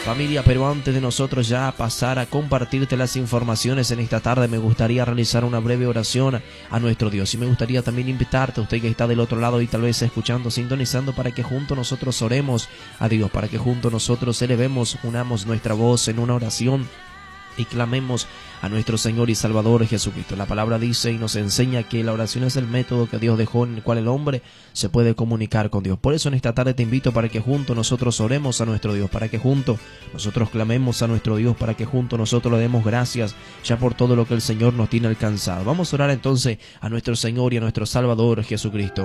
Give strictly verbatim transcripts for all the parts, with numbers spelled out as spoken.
Familia, pero antes de nosotros ya pasar a compartirte las informaciones en esta tarde, me gustaría realizar una breve oración a nuestro Dios. Y me gustaría también invitarte a usted que está del otro lado y tal vez escuchando, sintonizando, para que juntos nosotros oremos a Dios, para que juntos nosotros elevemos, unamos nuestra voz en una oración y clamemos a nuestro Señor y Salvador Jesucristo. La palabra dice y nos enseña que la oración es el método que Dios dejó en el cual el hombre se puede comunicar con Dios. Por eso en esta tarde te invito para que juntos nosotros oremos a nuestro Dios, para que juntos nosotros clamemos a nuestro Dios, para que juntos nosotros le demos gracias ya por todo lo que el Señor nos tiene alcanzado. Vamos a orar entonces a nuestro Señor y a nuestro Salvador Jesucristo.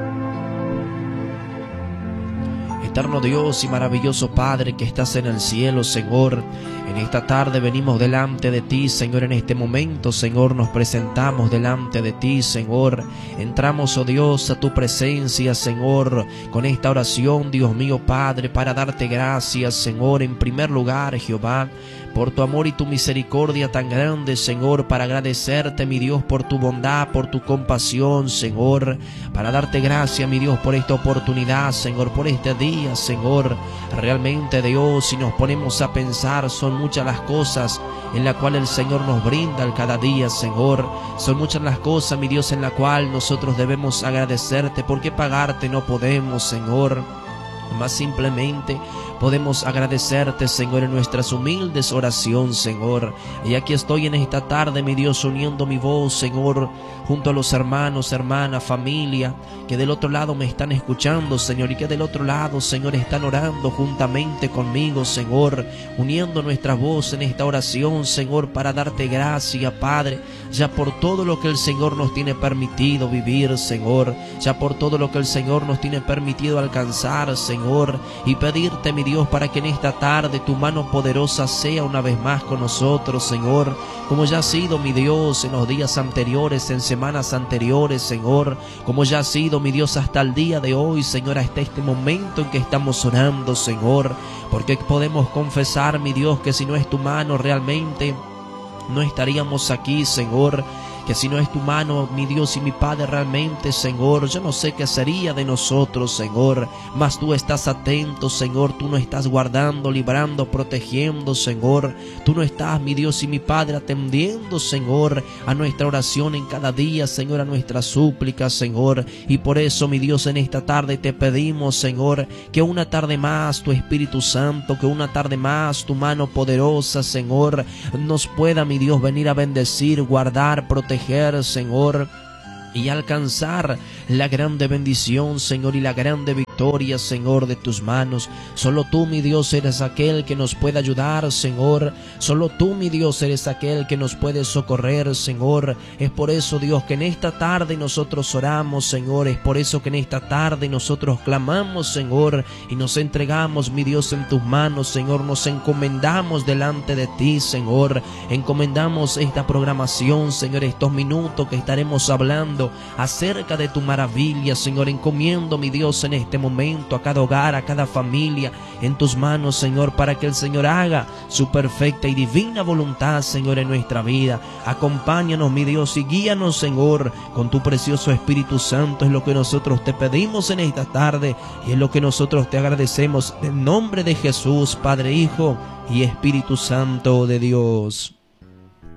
Eterno Dios y maravilloso Padre que estás en el cielo, Señor, en esta tarde venimos delante de ti, Señor, en este momento, Señor, nos presentamos delante de ti, Señor, entramos, oh Dios, a tu presencia, Señor, con esta oración, Dios mío, Padre, para darte gracias, Señor, en primer lugar, Jehová, por tu amor y tu misericordia tan grande, Señor, para agradecerte, mi Dios, por tu bondad, por tu compasión, Señor, para darte gracias, mi Dios, por esta oportunidad, Señor, por este día, Señor. Realmente, Dios, si nos ponemos a pensar, son muchas las cosas en las cuales el Señor nos brinda el cada día, Señor. Son muchas las cosas, mi Dios, en la cual nosotros debemos agradecerte, porque pagarte no podemos, Señor. Más simplemente podemos agradecerte, Señor, en nuestras humildes oraciones, Señor. Y aquí estoy en esta tarde, mi Dios, uniendo mi voz, Señor, junto a los hermanos, hermanas, familia, que del otro lado me están escuchando, Señor, y que del otro lado, Señor, están orando juntamente conmigo, Señor, uniendo nuestra voz en esta oración, Señor, para darte gracias, Padre, ya por todo lo que el Señor nos tiene permitido vivir, Señor, ya por todo lo que el Señor nos tiene permitido alcanzar, Señor, y pedirte, mi Dios, para que en esta tarde tu mano poderosa sea una vez más con nosotros, Señor, como ya ha sido, mi Dios, en los días anteriores, en semanas anteriores, Señor, como ya ha sido, mi Dios, hasta el día de hoy, Señor, hasta este momento en que estamos orando, Señor, porque podemos confesar, mi Dios, que si no es tu mano realmente no estaríamos aquí, Señor, que si no es tu mano, mi Dios y mi Padre, realmente, Señor, yo no sé qué sería de nosotros, Señor, mas tú estás atento, Señor, tú nos estás guardando, librando, protegiendo, Señor, tú no estás, mi Dios y mi Padre, atendiendo, Señor, a nuestra oración en cada día, Señor, a nuestra súplica, Señor, y por eso, mi Dios, en esta tarde te pedimos, Señor, que una tarde más tu Espíritu Santo, que una tarde más tu mano poderosa, Señor, nos pueda, mi Dios, venir a bendecir, guardar, proteger, Señor, y alcanzar la grande bendición, Señor, y la grande victoria, Señor, de tus manos. Solo tú, mi Dios, eres aquel que nos puede ayudar, Señor. Solo tú, mi Dios, eres aquel que nos puede socorrer, Señor. Es por eso, Dios, que en esta tarde nosotros oramos, Señor. Es por eso que en esta tarde nosotros clamamos, Señor, y nos entregamos, mi Dios, en tus manos, Señor. Nos encomendamos delante de ti, Señor. Encomendamos esta programación, Señor, estos minutos que estaremos hablando acerca de tu maravilla, Señor. Encomiendo, mi Dios, en este momento a cada hogar, a cada familia en tus manos, Señor, para que el Señor haga su perfecta y divina voluntad, Señor, en nuestra vida. Acompáñanos, mi Dios, y guíanos, Señor, con tu precioso Espíritu Santo. Es lo que nosotros te pedimos en esta tarde y es lo que nosotros te agradecemos en nombre de Jesús, Padre, Hijo y Espíritu Santo de Dios.